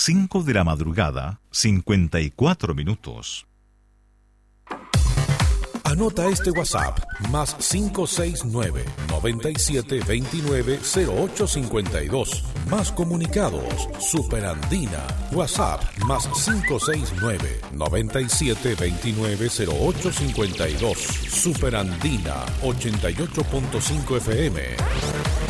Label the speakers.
Speaker 1: 5 de la madrugada, 54 minutos.
Speaker 2: Anota este WhatsApp, más 569-9729-0852. Más comunicados, Superandina. WhatsApp, más 569-9729-0852. Superandina, 88.5 FM.